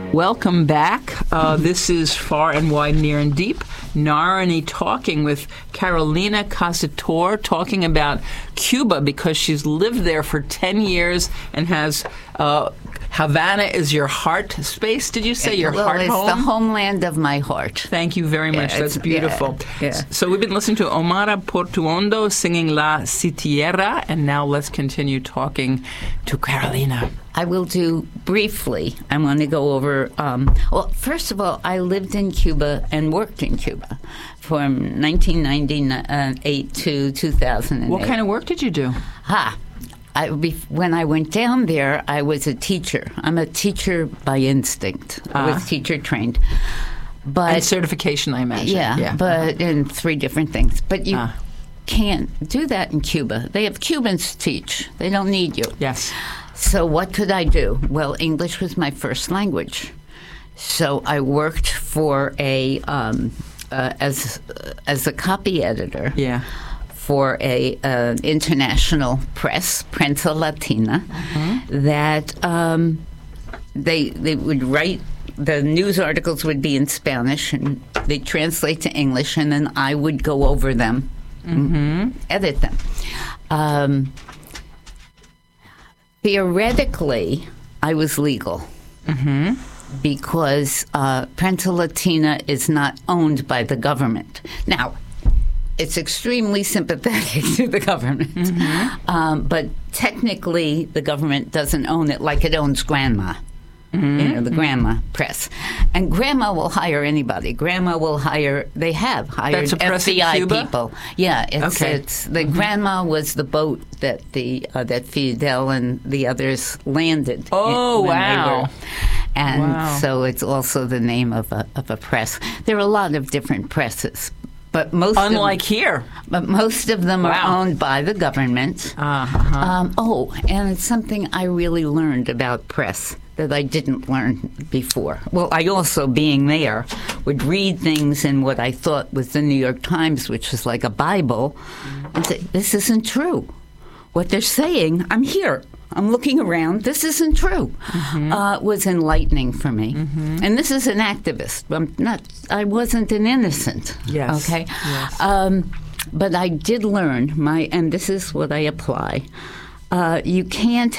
Welcome back. This is Far and Wide, Near and Deep. Narani talking with Carolina Casator, talking about Cuba because she's lived there for 10 years and has Havana is your heart space. Did you say your heart it's home? The homeland of my heart. Thank you very much. That's beautiful. Yeah. So we've been listening to Omara Portuondo singing La Sitiera, and now let's continue talking to Carolina. I will do briefly. I want to go over. Well, first of all, I lived in Cuba and worked in Cuba from 1998 to 2008. What kind of work did you do? When I went down there, I was a teacher. I'm a teacher by instinct. I was teacher trained. And certification, I imagine. Yeah. But in 3 different things. But you can't do that in Cuba. They have Cubans to teach. They don't need you. Yes. So what could I do? Well, English was my first language. So I worked for as a copy editor. Yeah. For a international press, Prensa Latina, that they would write, the news articles would be in Spanish, and they'd translate to English, and then I would go over them, edit them. Theoretically, I was legal. Because Prensa Latina is not owned by the government. Now, it's extremely sympathetic to the government. But technically, the government doesn't own it like it owns Grandma. The Grandma Press. And Grandma will hire anybody. Grandma will hire, they have hired FBI people. Yeah, it's the Grandma was the boat that that Fidel and the others landed. Oh, wow. So it's also the name of a press. There are a lot of different presses. But most here. But most of them are owned by the government. And it's something I really learned about press that I didn't learn before. Well, I also, being there, would read things in what I thought was the New York Times, which was like a Bible, and say, this isn't true. What they're saying, I'm here. I'm looking around. This isn't true. Was enlightening for me. And this is an activist. I wasn't an innocent. Yes. Okay. Yes. But I did learn and this is what I apply. You can't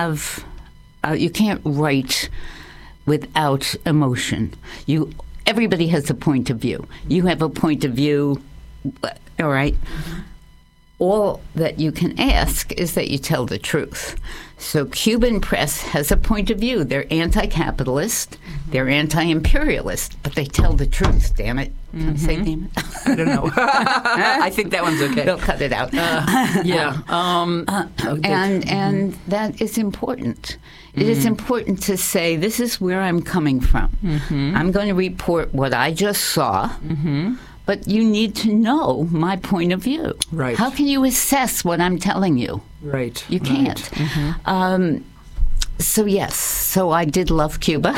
write without emotion. Everybody has a point of view. You have a point of view. All right. All that you can ask is that you tell the truth. So Cuban press has a point of view. They're anti-capitalist, they're anti-imperialist, but they tell the truth, damn it. Can I say damn it? I don't know. I think that one's okay. They'll cut it out. And that is important. It is important to say, this is where I'm coming from. I'm going to report what I just saw. But you need to know my point of view. Right. How can you assess what I'm telling you? Right. You can't. So I did love Cuba.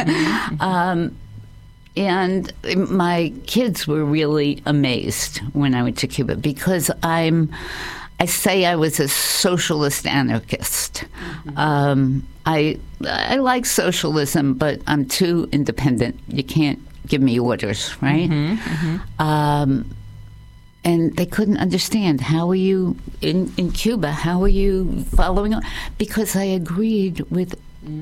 And my kids were really amazed when I went to Cuba because I say I was a socialist anarchist. I like socialism, but I'm too independent. You can't give me orders, right? And they couldn't understand, how are you in Cuba? How are you following on? Because I agreed with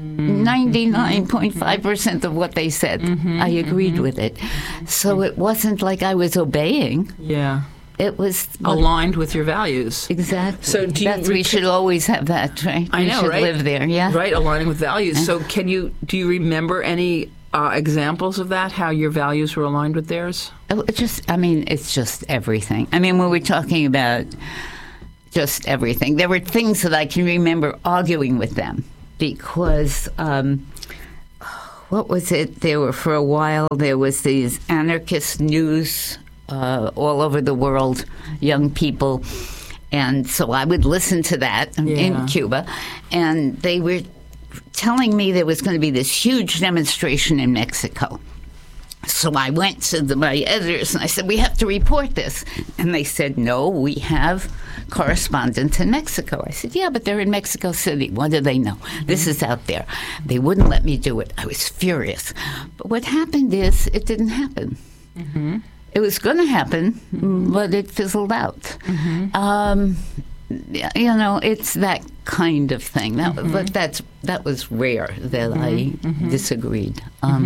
99.5% of what they said. I agreed with it. So it wasn't like I was obeying. Yeah. It was aligned with your values. Exactly. So we should always have that, right? I know, we should right? live there, yeah. Right, aligning with values. So do you remember any examples of that, how your values were aligned with theirs? It's just everything. When we're talking about just everything, there were things that I can remember arguing with them because, what was it? For a while, there was these anarchist news all over the world, young people. And so I would listen to that in Cuba, and they were telling me there was going to be this huge demonstration in Mexico. So I went to my editors and I said, we have to report this. And they said, no, we have correspondents in Mexico. I said, yeah, but they're in Mexico City. What do they know? This is out there. They wouldn't let me do it. I was furious. But what happened is it didn't happen. It was going to happen, but it fizzled out. It's that kind of thing. But that was rare that I disagreed.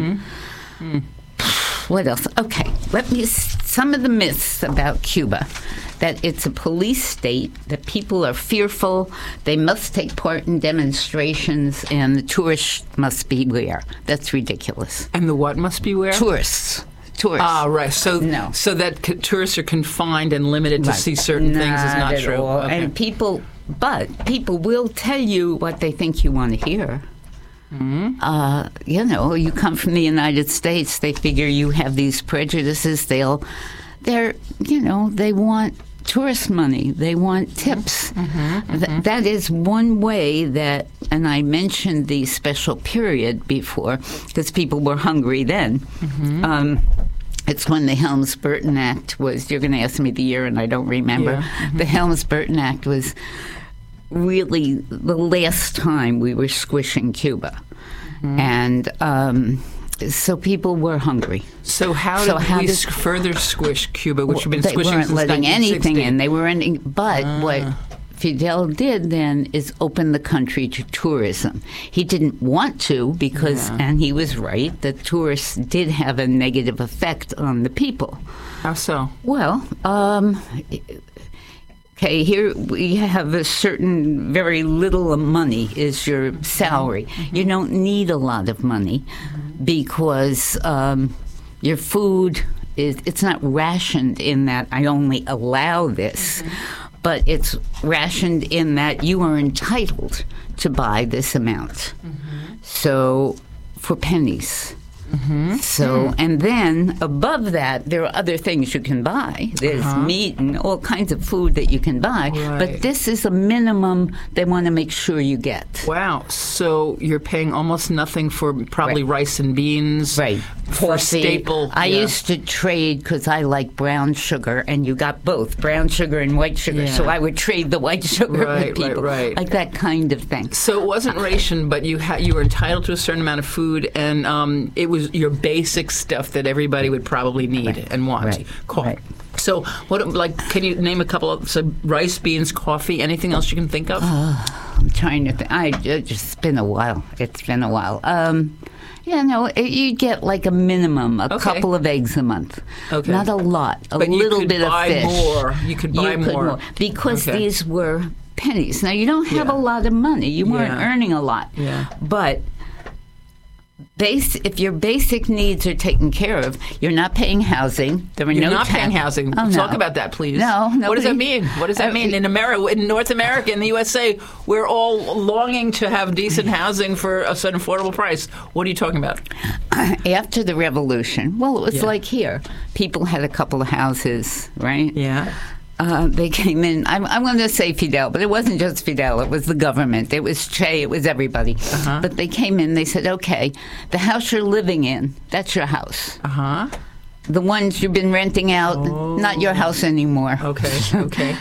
What else? Okay, some of the myths about Cuba. That it's a police state, that people are fearful, they must take part in demonstrations, and the tourists must beware. That's ridiculous. And the what must beware? Tourists. Ah, right. So that tourists are confined and limited to see certain things is not true. Okay. And people will tell you what they think you want to hear. You come from the United States, they figure you have these prejudices. They want tourist money. They want tips. That is one way that, and I mentioned the special period before, because people were hungry then. It's when the Helms-Burton Act was, you're going to ask me the year and I don't remember. The Helms-Burton Act was really the last time we were squishing Cuba. And so people were hungry. So how did we further squish Cuba, which we've been squishing since 1960? They weren't letting anything in. They were ending. But what Fidel did then is open the country to tourism. He didn't want to because, and he was right, that tourists did have a negative effect on the people. How so? Well, okay, here we have a certain very little money is your salary. You don't need a lot of money because your food it's not rationed in that I only allow this, but it's rationed in that you are entitled to buy this amount. So for pennies. So, and then above that, there are other things you can buy. There's meat and all kinds of food that you can buy. But this is a minimum they want to make sure you get. Wow. So you're paying almost nothing for probably rice and beans. For coffee. Staple. I used to trade because I like brown sugar, and you got both brown sugar and white sugar. So I would trade the white sugar with people, like that kind of thing. So it wasn't rationed, but you were entitled to a certain amount of food, and it was your basic stuff that everybody would probably need and want. So, can you name a couple of rice, beans, coffee, anything else you can think of? I'm trying to think. It's been a while. You get like a minimum, a couple of eggs a month. Not a lot. But little bit of fish. You could buy more. Because these were pennies. Now, you don't have a lot of money. You weren't earning a lot. But if your basic needs are taken care of, you're not paying housing. You're not paying housing. Talk about that, please. What does that mean? What does that mean? In America, in North America, in the USA, we're all longing to have decent housing for an affordable price. What are you talking about? After the revolution, it was like here. People had a couple of houses, right? They came in. I'm going to say Fidel, but it wasn't just Fidel. It was the government. It was Che. It was everybody. But they came in. They said, okay, the house you're living in, that's your house. The ones you've been renting out, not your house anymore. Okay. All right.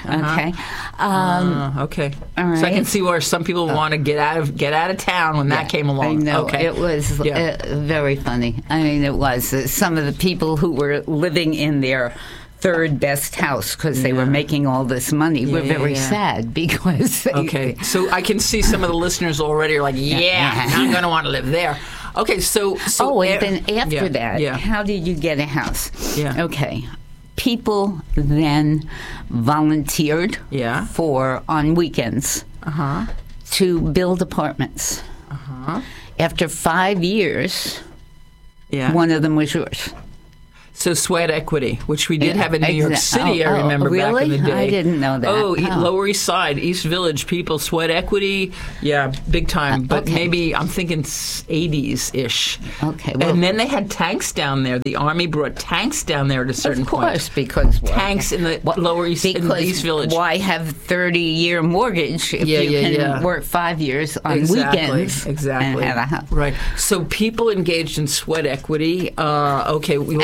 So I can see where some people want to get out of town when that came along. I know. It was very funny. I mean, it was. Some of the people who were living in their third best house because they were making all this money. We're very sad because... So I can see some of the listeners already are like, I'm going to want to live there. Okay, so and then after that, how did you get a house? Okay. People then volunteered on weekends to build apartments. After 5 years, one of them was yours. So sweat equity, which we did have in New York City, I remember back in the day. I didn't know that. Lower East Side, East Village, people, sweat equity, big time. But maybe I'm thinking 80s-ish. Okay. And then they had tanks down there. The Army brought tanks down there at a certain point. Of course, because... Tanks in the Lower East, in the East Village. Why have 30-year mortgage if you can work 5 years on weekends and have a house? Right. So people engaged in sweat equity. And there was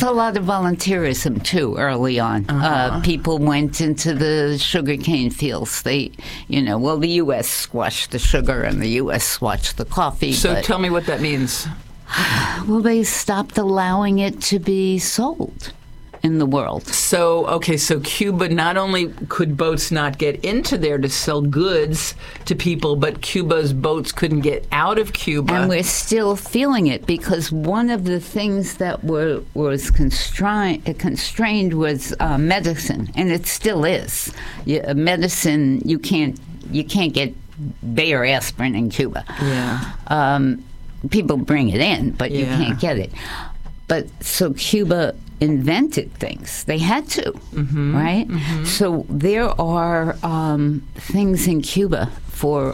a lot of volunteerism, too, early on. People went into the sugarcane fields. The U.S. squashed the sugar and the U.S. squashed the coffee. So tell me what that means. Well, they stopped allowing it to be sold in the world. So Cuba, not only could boats not get into there to sell goods to people, but Cuba's boats couldn't get out of Cuba. And we're still feeling it, because one of the things that was constrained was medicine, and it still is. Medicine, you can't get Bayer aspirin in Cuba. Yeah. People bring it in, but you can't get it. But so Cuba invented things. They had to, right? Mm-hmm. So there are things in Cuba for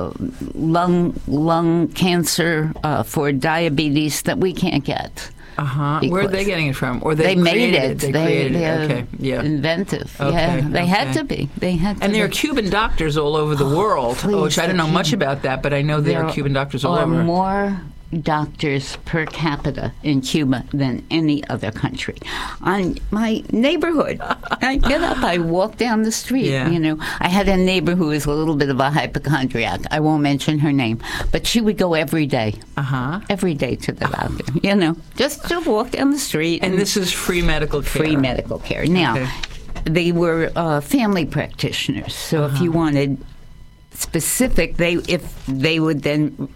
lung cancer, for diabetes that we can't get. Where are they getting it from? Or they made it. They created it. Okay. Yeah. Inventive. Okay. Yeah. They had to be. And there are Cuban doctors all over the world, which I don't know much about that, but I know there are Cuban doctors all over. There are more doctors per capita in Cuba than any other country. On my neighborhood, I get up, I walk down the street. Yeah. I had a neighbor who was a little bit of a hypochondriac. I won't mention her name, but she would go every day to the doctor. Just to walk down the street. And this is free medical care. Free medical care. Now, they were family practitioners, so if you wanted specific, they would then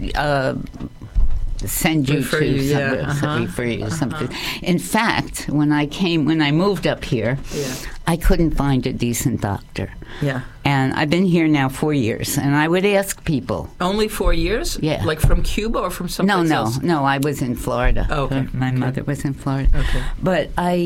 send you refer you to something. In fact, when I moved up here, I couldn't find a decent doctor. Yeah. And I've been here now 4 years, and I would ask people. Only 4 years? Yeah. Like from Cuba or from someplace else? No, I was in Florida. Oh, okay. My mother was in Florida. Okay. But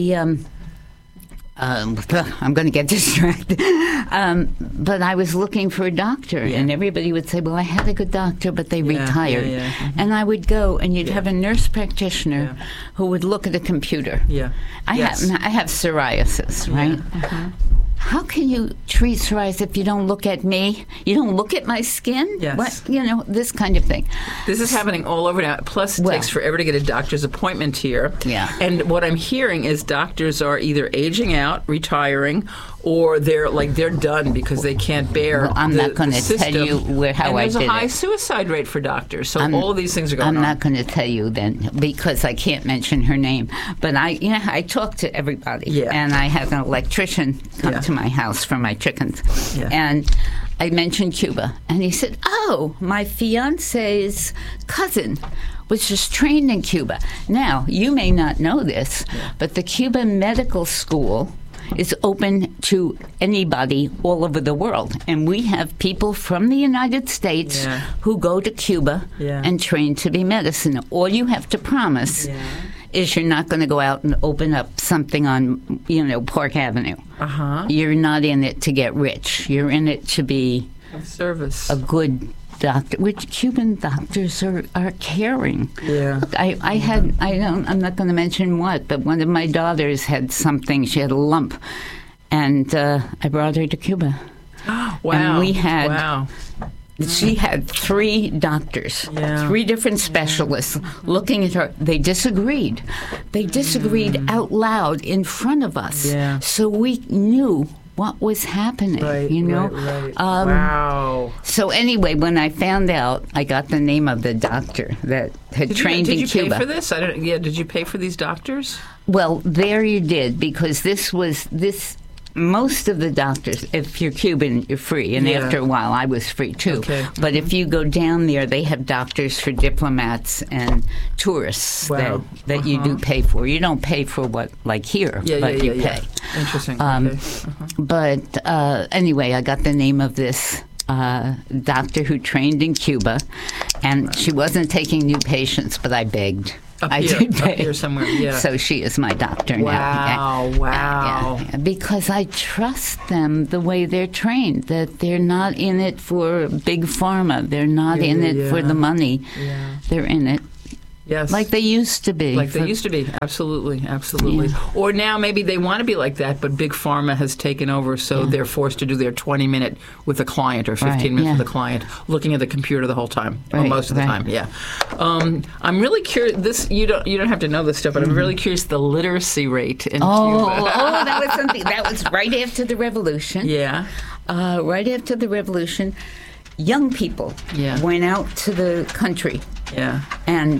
I'm going to get distracted. But I was looking for a doctor, and everybody would say, well, I had a good doctor, but they retired. Yeah. Mm-hmm. And I would go, and you'd have a nurse practitioner who would look at a computer. Yeah. I have psoriasis, right? Yeah. Mm-hmm. How can you treat psoriasis if you don't look at me? You don't look at my skin? Yes. What? This kind of thing. This is happening all over now. Plus, it takes forever to get a doctor's appointment here. Yeah. And what I'm hearing is doctors are either aging out, retiring, or they're done because they can't bear I'm not going to tell you how I did it. There's a high suicide rate for doctors. So all of these things are going on. I'm not going to tell you then because I can't mention her name. But I talk to everybody. Yeah. And I had an electrician come to my house for my chickens. Yeah. And I mentioned Cuba. And he said, oh, my fiance's cousin was just trained in Cuba. Now, you may not know this, but the Cuban Medical School is open to anybody all over the world. And we have people from the United States who go to Cuba and train to be medicine. All you have to promise is you're not going to go out and open up something on, Park Avenue. You're not in it to get rich. You're in it to be service. A good doctor, which Cuban doctors are caring. Yeah. Look, I'm not going to mention what, but one of my daughters had something. She had a lump, and I brought her to Cuba. Wow. And we had. Wow. She had 3 doctors, 3 different specialists looking at her. They disagreed. They disagreed out loud in front of us. Yeah. So we knew what was happening, right. Wow. So anyway, when I found out, I got the name of the doctor that had trained in Cuba. Did you pay for this? Did you pay for these doctors? Well, there you did, because most of the doctors, if you're Cuban, you're free. And after a while, I was free, too. Okay. But if you go down there, they have doctors for diplomats and tourists that you do pay for. You don't pay for what, like here, but you pay. Interesting. But anyway, I got the name of this doctor who trained in Cuba. And she wasn't taking new patients, but I begged. Up here somewhere, So she is my doctor now. Wow. Because I trust them the way they're trained, that they're not in it for big pharma. They're not in it for the money. Yeah. They're in it Yes. Like they used to be. Like they used to be. Absolutely. Absolutely. Yeah. Or now maybe they want to be like that, but Big Pharma has taken over, so they're forced to do their 20-minute with a client or 15 minutes with a client, looking at the computer the whole time, or most of the time. Yeah. I'm really curious. This you don't have to know this stuff, but I'm really curious the literacy rate in Cuba. That was something. That was right after the revolution. Yeah. Right after the revolution, young people went out to the country. Yeah. And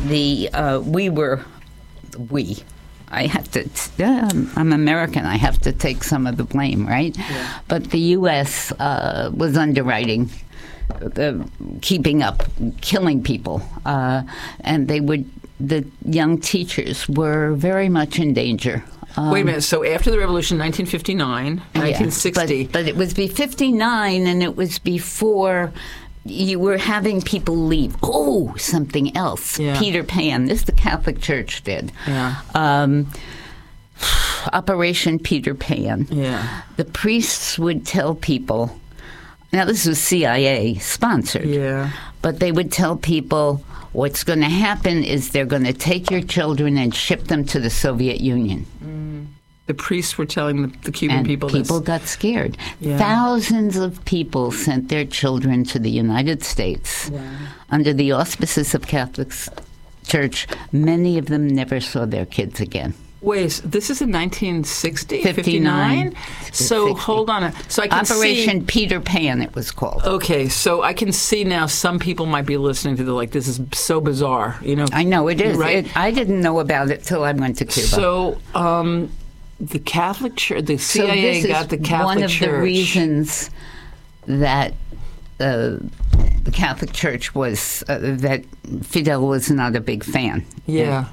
I have to, I'm American, I have to take some of the blame, right? Yeah. But the U.S. Was underwriting, keeping up, killing people. And the young teachers were very much in danger. Wait a minute. So after the revolution, 1959, 1960. But it was 59, and it was before you were having people leave. Oh, something else. Yeah. Peter Pan. This the Catholic Church did. Yeah. Operation Peter Pan. Yeah. The priests would tell people. Now this was CIA sponsored. Yeah. But they would tell people what's going to happen is they're going to take your children and ship them to the Soviet Union. The priests were telling the Cuban people this. People got scared. Yeah. Thousands of people sent their children to the United States under the auspices of Catholic Church. Many of them never saw their kids again. Wait, this is in 1960? 59? So 60. Hold on. So I can Operation Peter Pan, it was called. Okay, so I can see now some people might be listening to this is so bizarre. I know, it is. Right? I didn't know about it till I went to Cuba. So, the Catholic Church, the CIA got the Catholic Church. One of the reasons that the Catholic Church was, that Fidel was not a big fan. Yeah.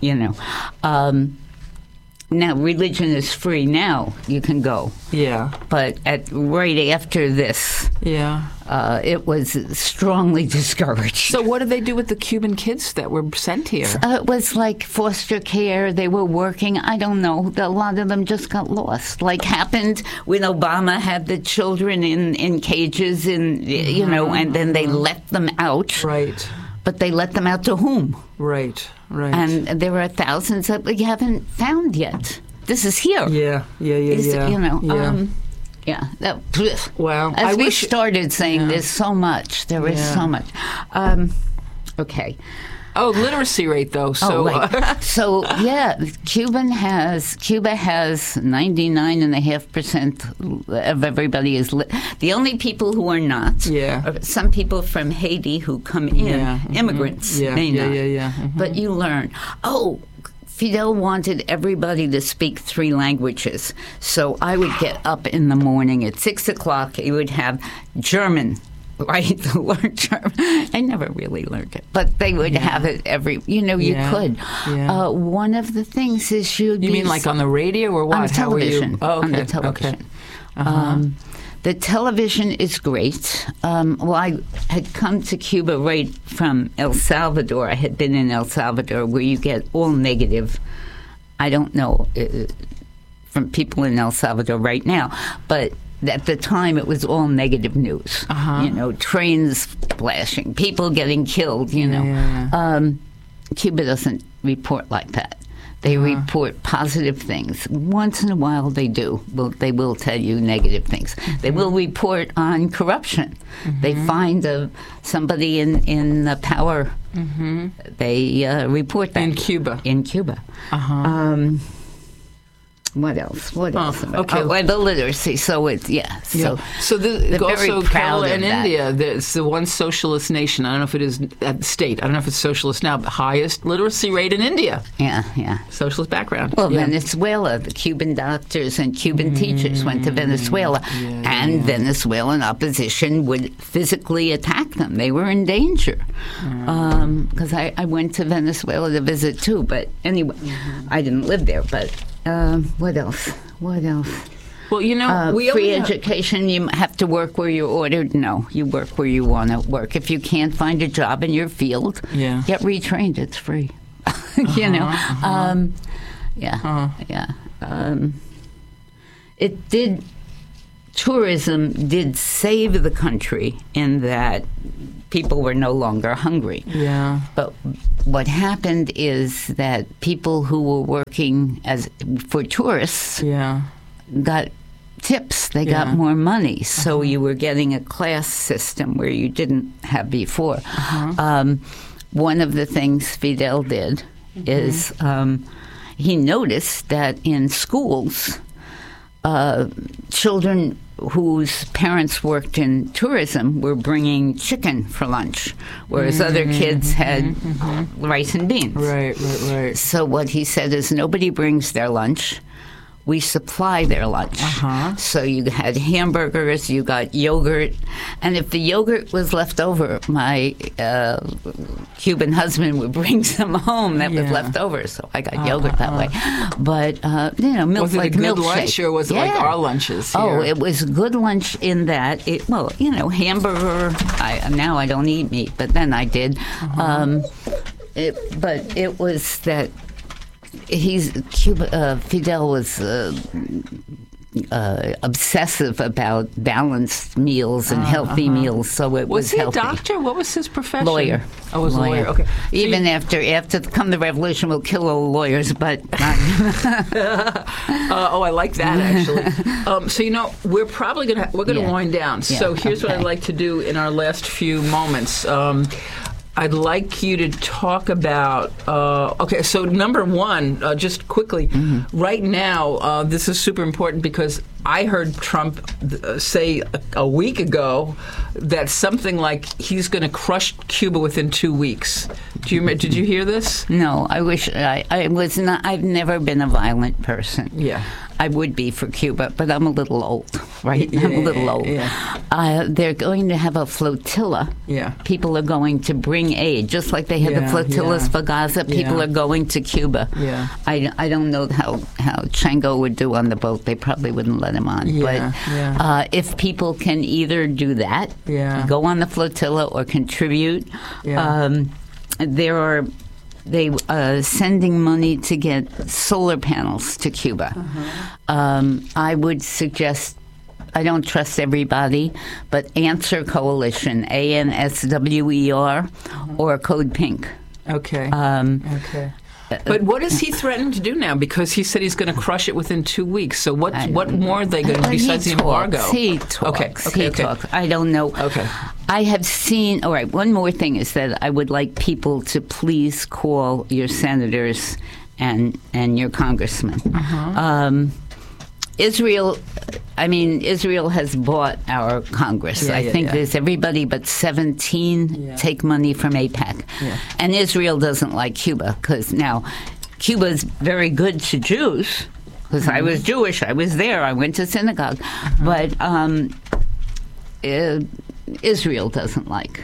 Now, religion is free now. You can go. Yeah. But right after this, it was strongly discouraged. So what did they do with the Cuban kids that were sent here? It was like foster care. They were working. I don't know. A lot of them just got lost. Like happened when Obama had the children in cages, and then they let them out. Right. But they let them out to whom? Right. And there are thousands that we haven't found yet. This is here. Yeah. Wow. As we started saying, there's so much. There is so much. Okay. Oh, literacy rate though. So, Cuba has 99.5% of everybody is the only people who are not. Yeah. Are some people from Haiti who come in, immigrants. May not. Mm-hmm. But you learn. Oh, Fidel wanted everybody to speak 3 languages. So I would get up in the morning at 6 o'clock. He would have German. Right, to learn German. I never really learned it, but they would have it every. You could. Yeah. One of the things is You mean like on the radio or what? On the television. On the television. Okay. Uh-huh. The television is great. I had come to Cuba right from El Salvador. I had been in El Salvador, where you get all negative. I don't know from people in El Salvador right now, but. At the time, it was all negative news. Trains splashing, people getting killed. Cuba doesn't report like that. They report positive things. Once in a while, they do. They will tell you negative things. Mm-hmm. They will report on corruption. Mm-hmm. They find somebody in the power. Mm-hmm. They report that in Cuba. What else? Okay. The literacy. So it's So also Kerala in India. It's the one socialist nation. I don't know if it is at the state. I don't know if it's socialist now. But highest literacy rate in India. Yeah. Socialist background. Well, Venezuela. The Cuban doctors and Cuban teachers went to Venezuela, and Venezuelan opposition would physically attack them. They were in danger. Because I went to Venezuela to visit too. But anyway, I didn't live there. But. What else? Well, free education. You have to work where you're ordered. No, you work where you want to work. If you can't find a job in your field, get retrained. It's free. It did tourism did save the country in that people were no longer hungry. Yeah. But what happened is that people who were working for tourists got tips. They got more money. So you were getting a class system where you didn't have before. One of the things Fidel did is he noticed that in schools, children whose parents worked in tourism were bringing chicken for lunch, whereas other kids had rice and beans. Right. So what he said is nobody brings their lunch. We supply their lunch. So you had hamburgers, you got yogurt, and if the yogurt was left over, my Cuban husband would bring some home that was left over. So I got yogurt that way. But milk was it like a good milkshake. lunch, or was it like our lunches here? Oh, it was good lunch in that hamburger. Now I don't eat meat, but then I did. But it was that. Fidel was obsessive about balanced meals and healthy meals, so it was healthy. Was he a doctor? What was his profession? Lawyer. Oh, was lawyer. Okay. So even after come the revolution, we'll kill all lawyers, but. I like that actually. So we're probably gonna wind down. Yeah, so here's what I'd like to do in our last few moments. I'd like you to talk about, so number one, just quickly, right now, this is super important because I heard Trump say a week ago that something like he's going to crush Cuba within 2 weeks. Did you hear this? No, I wish I was not. I've never been a violent person. Yeah. I would be for Cuba, but I'm a little old, right? I'm a little old. Yeah. They're going to have a flotilla. Yeah. People are going to bring aid, just like they had the flotillas for Gaza. People are going to Cuba. Yeah. I don't know how Chango would do on the boat. They probably wouldn't let him on. Yeah. But if people can either do that, go on the flotilla, or contribute, they sending money to get solar panels to Cuba. I would suggest, I don't trust everybody, but Answer Coalition, ANSWER, or Code Pink. Okay. Okay. But what is he threatening to do now? Because he said he's going to crush it within 2 weeks. So what more are they going to do besides the embargo? He talks. He talks. I don't know. Okay. I have seen. All right. One more thing is that I would like people to please call your senators and your congressmen. Israel has bought our Congress. I think there's everybody but 17 take money from AIPAC. And Israel doesn't like Cuba because now Cuba's very good to Jews because I was Jewish. I was there. I went to synagogue. But Israel doesn't like.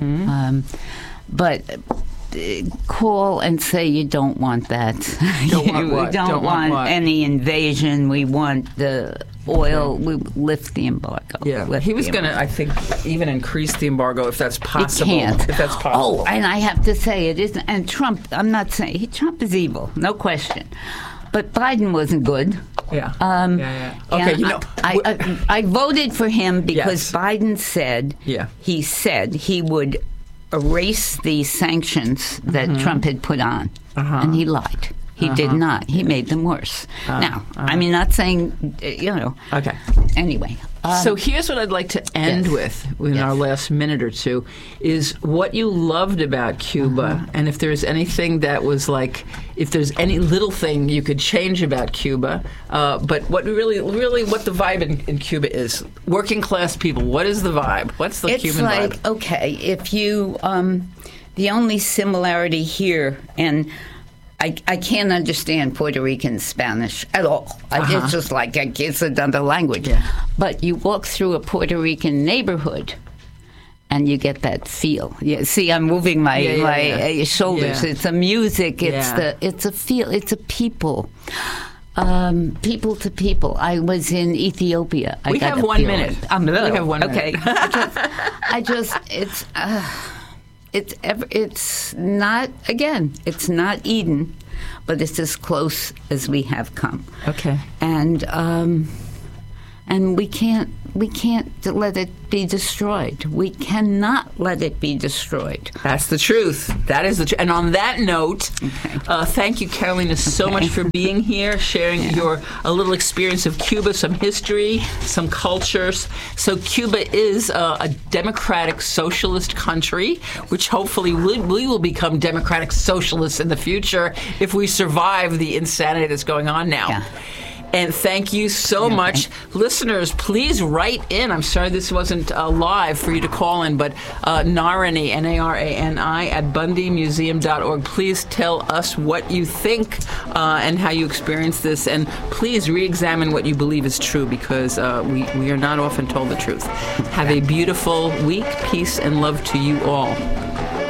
But call and say you don't want that. We don't want any invasion. We want the oil. We lift the embargo. Yeah, he was going to, I think, even increase the embargo if that's possible. He can't. If that's possible. Oh, and I have to say it isn't. And Trump, I'm not saying Trump is evil, no question. But Biden wasn't good. Yeah. Okay. I voted for him because Biden said he would erase the sanctions that Trump had put on, and he lied. He did not. He made them worse. Now, I'm not saying, Okay. Anyway. So here's what I'd like to end with in our last minute or two, is what you loved about Cuba, and if there's anything that was like, if there's any little thing you could change about Cuba, but what really what the vibe in Cuba is. Working class people, what is the vibe? What's the Cuban vibe? It's like, okay, if you, the only similarity here, and I can't understand Puerto Rican Spanish at all. It's just like it's another language. Yeah. But you walk through a Puerto Rican neighborhood, and you get that feel. Yeah, see, I'm moving my shoulders. Yeah. It's a music. It's a feel. It's a people. People to people. I was in Ethiopia. We have 1 minute. We have 1 minute. Okay. It's not, again, it's not Eden, but it's as close as we have come. Okay. And And we can't let it be destroyed. We cannot let it be destroyed. That's the truth. That is the truth. And on that note, thank you, Carolina, so much for being here, sharing a little experience of Cuba, some history, some cultures. So Cuba is a democratic socialist country, which hopefully we will become democratic socialists in the future if we survive the insanity that's going on now. Yeah. And thank you so much. Listeners, please write in. I'm sorry this wasn't live for you to call in, but Narani, Narani, at bundymuseum.org. Please tell us what you think and how you experience this. And please re-examine what you believe is true, because we are not often told the truth. Have a beautiful week. Peace and love to you all.